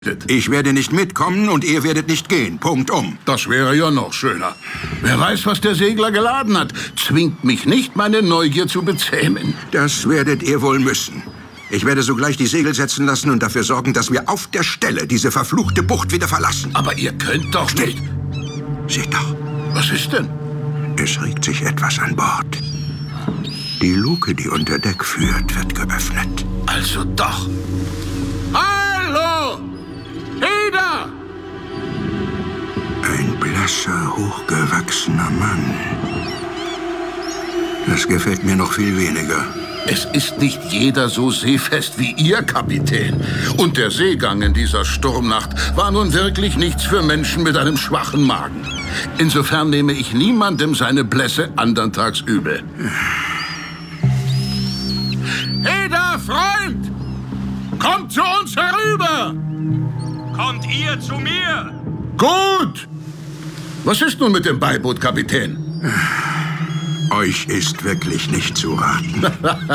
Ich werde nicht mitkommen und ihr werdet nicht gehen. Punktum. Das wäre ja noch schöner. Wer weiß, was der Segler geladen hat. Zwingt mich nicht, meine Neugier zu bezähmen. Das werdet ihr wohl müssen. Ich werde sogleich die Segel setzen lassen und dafür sorgen, dass wir auf der Stelle diese verfluchte Bucht wieder verlassen. Aber ihr könnt doch Still! nicht... Seht doch. Was ist denn? Es regt sich etwas an Bord. Die Luke, die unter Deck führt, wird geöffnet. Also doch. Hallo! Ida! Ein blasser, hochgewachsener Mann. Das gefällt mir noch viel weniger. Es ist nicht jeder so seefest wie ihr, Kapitän. Und der Seegang in dieser Sturmnacht war nun wirklich nichts für Menschen mit einem schwachen Magen. Insofern nehme ich niemandem seine Blässe anderntags übel. Eda, Freund! Kommt zu uns herüber! Kommt ihr zu mir? Gut! Was ist nun mit dem Beiboot, Kapitän? Euch ist wirklich nicht zu raten.